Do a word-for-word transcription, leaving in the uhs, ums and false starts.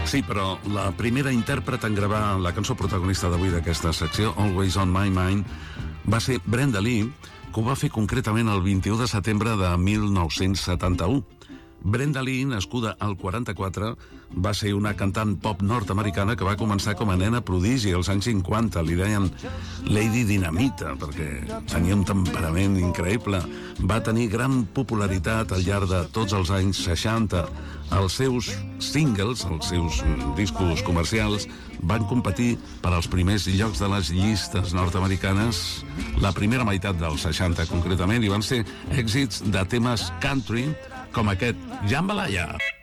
Sí, però la primera intèrpret en gravar la cançó protagonista d'avui d'aquesta secció, Always on My Mind, va ser Brenda Lee, que ho va fer concretament el vint-i-u de setembre de mil nou-cents setanta-u. Brenda Lee, nascuda al quaranta-quatre, va ser una cantant pop nord-americana que va començar com a nena prodigi als anys cinquanta. Li deien Lady Dinamita, perquè tenia un temperament increïble. Va tenir gran popularitat al llarg de tots els anys seixanta. Els seus singles, els seus discos comercials, van competir per als primers llocs de les llistes nord-americanes la primera meitat dels seixanta, concretament, i van ser èxits de temes country com aquest, Jambalaya.